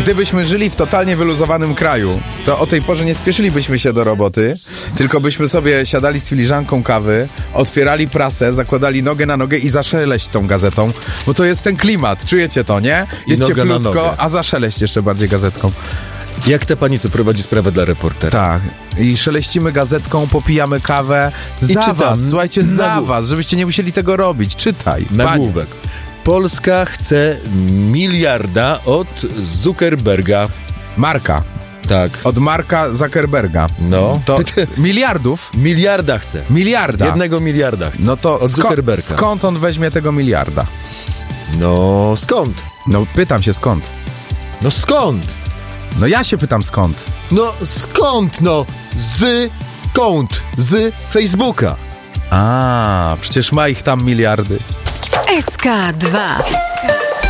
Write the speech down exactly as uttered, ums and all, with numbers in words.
Gdybyśmy żyli w totalnie wyluzowanym kraju, to o tej porze nie spieszylibyśmy się do roboty, tylko byśmy sobie siadali z filiżanką kawy, otwierali prasę, zakładali nogę na nogę i zaszeleść tą gazetą, bo to jest ten klimat, czujecie to, nie? Jest cieplutko, a zaszeleść jeszcze bardziej gazetką. Jak ta pani, co prowadzi sprawę dla Reportera. Tak. I szeleścimy gazetką, popijamy kawę. Za I czytam. was, słuchajcie, za Nagłó- was, żebyście nie musieli tego robić. Czytaj. Nagłówek. Polska chce miliarda od Zuckerberga. Marka. Tak. Od Marka Zuckerberga. No. To miliardów? Miliarda chce. Miliarda. Jednego miliarda chce. No to od sko- Zuckerberga. skąd on weźmie tego miliarda? No skąd? No pytam się skąd. No skąd? No ja się pytam skąd. No skąd no? Z kąt. Z Facebooka. A, przecież ma ich tam miliardy. S K dwa.